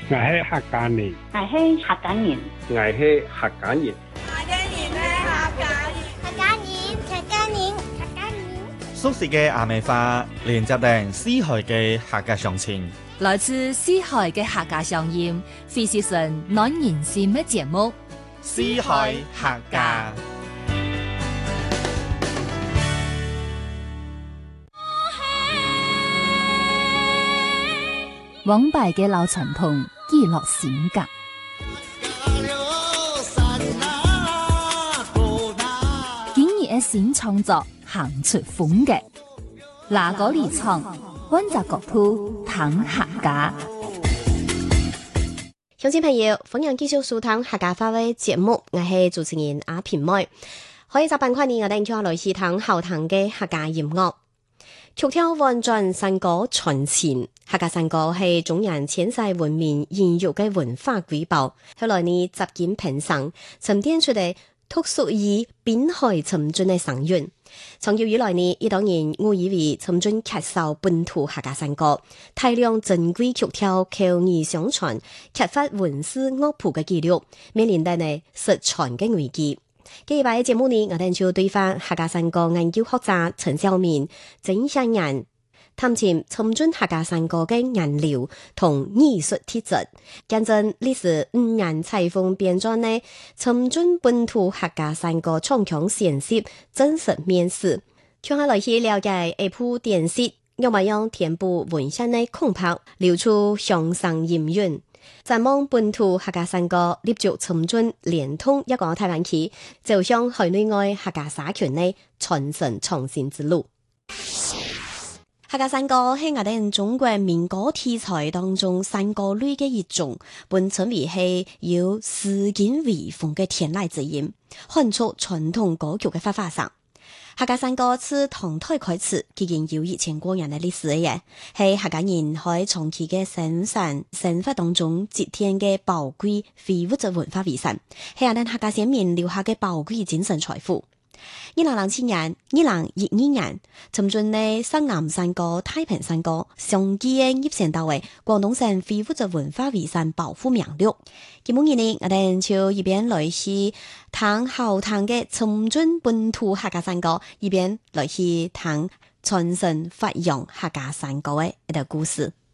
我係客家人， 我係客家人， 我係客家人， 熟悉嘅阿美花，連接定四海嘅客家鄉情， 來自四海嘅客家鄉音，非是純暖人心嘅節目。 四海客家。 往敗嘅老傳統，記錄性格。今日嘅新創作，行出風格。哪個離場？換個角度談客家。 鄉親朋友，歡迎繼續收聽客家話嘅節目，我係主持人阿平妹。可以集辦跨年，我哋將來是聽後堂嘅客家音樂。曲調婉轉，山歌傳情。客家山歌係中原千世文明延續嘅文化瑰寶。後來呢，集結平生，沉澱出嚟獨屬於濱海沉圳嘅聲韻。長久以來呢，亦當然誤以為沉圳缺少本土客家山歌，大量珍貴曲調口耳相傳，缺乏文史樂譜嘅記錄，面臨到呢失傳嘅危機。今日嘅節目呢，我哋就對翻客家山歌研究學者陳兆民、曾香人探尋沉圳客家山歌嘅顏料同藝術特質，見證歷時5年裁縫編撰呢沉圳本土客家山歌唱腔線式真實面試，將下來去了解一部電視，用埋樣填補文獻的空白，留出鄉聲音韻。展望本土客家山歌立足沉圳，連通一個台灣區，走向海內外客家社群的傳承創新之路。客家山歌係我哋中國民歌題材當中山歌類嘅一種，本稱為係有詩境微風嘅天籟之音，漢族傳統歌曲嘅發發上。客家山歌自唐代開始，已經有1000多年嘅歷史嘅，係客家人喺長期嘅生活當中積澱嘅寶貴非物質文化遺產，係我哋客家先民留下嘅寶貴精神財富。2007年、2012年，沉圳嘅省南山歌、太平山歌相繼嘅入選到為廣東省非物質文化遺產保護名錄。今日呢，我哋就一邊來去聽後堂嘅沉圳本土客家山歌，一邊來去聽傳承發揚客家山歌嘅一個故事。